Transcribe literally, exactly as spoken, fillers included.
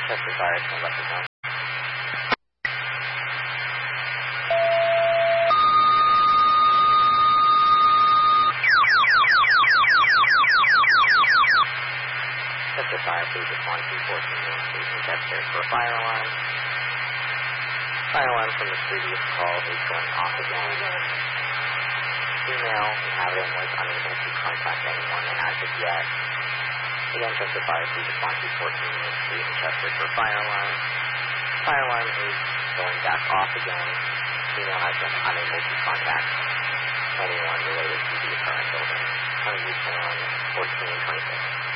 Chester Fire, stand up and down. Chester Fire, please respond to fourteen Main Street in Chester for a fire alarm. Fire alarm from the previous call is going off again. Female inhabitant was unable to contact anyone as of yet. Again, Chester Fire, please respond to fourteen Main Street in Chester for a fire alarm. Fire alarm is going back off again. Female has been unable to contact anyone related to the current building. one oh one, fourteen twenty-six.